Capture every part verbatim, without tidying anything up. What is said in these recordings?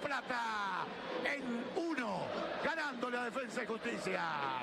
Plata en uno, ganando la Defensa y Justicia.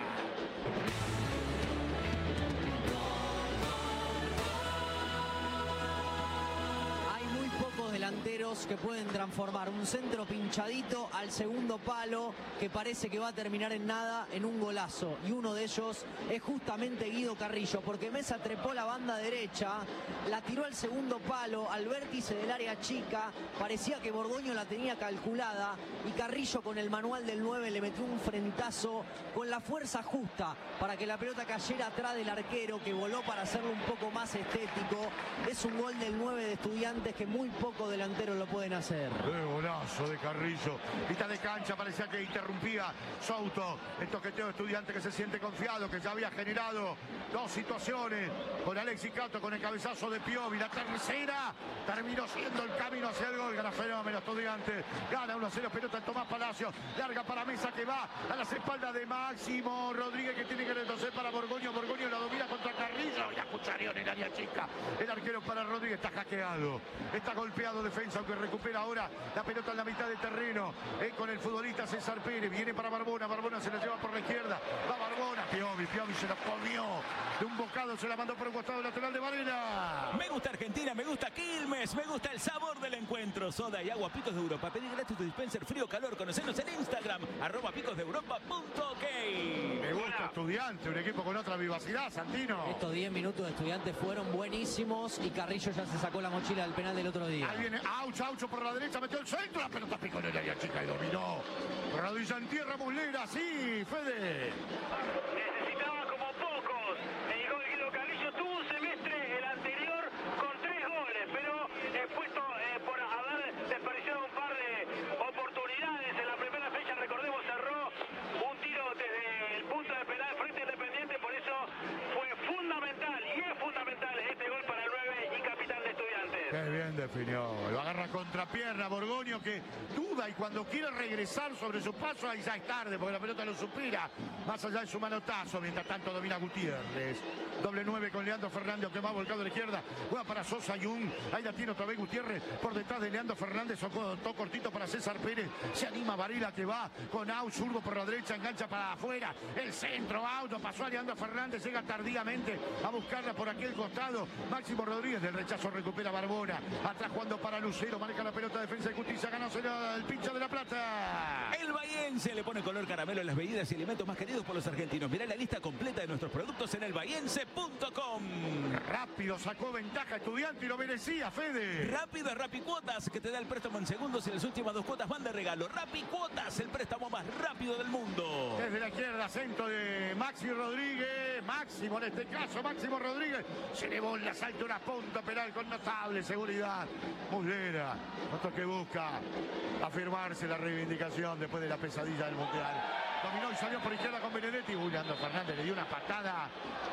Delanteros que pueden transformar un centro pinchadito al segundo palo que parece que va a terminar en nada, en un golazo, y uno de ellos es justamente Guido Carrillo, porque Meza trepó la banda derecha, la tiró al segundo palo, al vértice del área chica, parecía que Borgoño la tenía calculada y Carrillo con el manual del nueve le metió un frentazo con la fuerza justa para que la pelota cayera atrás del arquero, que voló para hacerlo un poco más estético. Es un gol del nueve de Estudiantes que muy poco delanteros lo pueden hacer. ¡Qué golazo de Carrillo! Mitad de cancha, parecía que interrumpía Souto. El toqueteo de Estudiante que se siente confiado, que ya había generado dos situaciones con Alexis Cato, con el cabezazo de Piovi. La tercera terminó siendo el camino hacia el gol. Gana fenómeno Estudiante. Gana uno a cero, pelota en Tomás Palacio. Larga para Meza, que va a las espaldas de Máximo Rodríguez, que tiene que retroceder para Borgoño. Borgoño la domina contra Carrillo. Y la cuchareó en el área chica. El arquero para Rodríguez está hackeado. Está golpeado Defensa, aunque recupera ahora la pelota en la mitad del terreno, eh, con el futbolista César Pérez. Viene para Barbona, Barbona se la lleva por la izquierda, va Barbona, Piovi, Piovi se la comió de un bocado, se la mandó por un costado lateral de Varela. Me gusta Argentina, me gusta Quilmes, me gusta el sabor del encuentro. Soda y agua Picos de Europa. Pedí gratis tu dispenser frío calor. Conocenos en Instagram, arroba picos de europa punto ok. Me gusta Estudiante, un equipo con otra vivacidad, Santino. Estos diez minutos de Estudiantes fueron buenísimos y Carrillo ya se sacó la mochila del penal del otro día. Ahí viene Aucho, Aucho por la derecha, metió el centro, la pelota picó en el área chica y dominó. Rodilla en tierra, Muslera, sí, Fede. Necesitaba como pocos el gol Guido Carrillo. Tuvo un semestre el anterior con tres goles, pero expuesto eh, por haber desperdiciado un par de oportunidades en la primera fecha. Recordemos, cerró un tiro desde el punto de penal frente a Independiente, por eso fue fundamental y es fundamental este gol para el nueve y capitán de Estudiantes. Qué bien definió. Lo agarra contrapierna Borgoño, que duda, y cuando quiere regresar sobre su paso, ahí ya es tarde, porque la pelota lo supera más allá de su manotazo. Mientras tanto domina Gutiérrez. Doble nueve con Leandro Fernández, que va volcado a la izquierda. Juega para Sosa Jung. Ahí la tiene otra vez Gutiérrez. Por detrás de Leandro Fernández. Tocó cortito para César Pérez. Se anima Varela, que va con Aus. Urbo por la derecha. Engancha para afuera. El centro. Auto. Pasó a Leandro Fernández. Llega tardíamente a buscarla por aquel costado. Máximo Rodríguez. Del rechazo recupera Barbona. Atrás jugando para Lucero. Maneja la pelota. Defensa y Justicia. Ganó el pincha de la Plata. El bahiense le pone color caramelo en las bebidas y alimentos más queridos por los argentinos. Mirá la lista completa de nuestros productos en el bahiense punto com. Rápido sacó ventaja Estudiante y lo merecía, Fede. Rápido es Rapicuotas, que te da el préstamo en segundos y las últimas dos cuotas van de regalo. Rapicuotas, el préstamo más rápido del mundo. Desde la izquierda, centro de Maxi Rodríguez. Máximo en este caso, Máximo Rodríguez. Se elevó en la salta una punta penal con notable seguridad. Muslera, otro que busca afirmarse la reivindicación después de la pesadilla del Mundial. Dominó y salió por izquierda con Benedetti. Leandro Fernández le dio una patada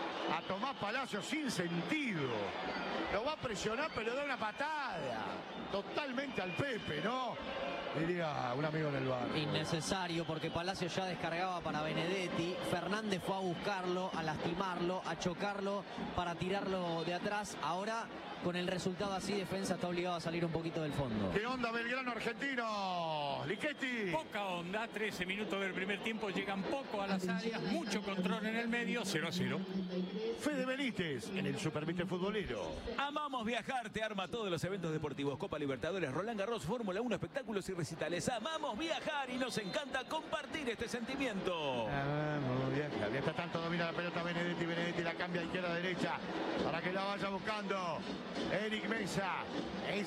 a Tomás Palacio sin sentido. Lo va a presionar, pero da una patada. Totalmente al Pepe, ¿no? Diría un amigo en el bar. Innecesario, porque Palacio ya descargaba para Benedetti. Fernández fue a buscarlo, a lastimarlo, a chocarlo para tirarlo de atrás. Ahora, con el resultado así, Defensa está obligado a salir un poquito del fondo. ¿Qué onda Belgrano argentino? Lichetti. Poca onda, trece minutos del primer tiempo, llegan poco a las áreas, mucho control en el medio, cero a cero. Fede Benítez en el Supervite Futbolero. Amamos viajar, te arma todos los eventos deportivos, Copa Libertadores, Roland Garros, Fórmula uno, espectáculos y recitales. Amamos viajar y nos encanta compartir este sentimiento. Amamos viajar. Mientras tanto domina la pelota Benedetti, Benedetti la cambia a izquierda a derecha para que la vaya buscando Eric Meza.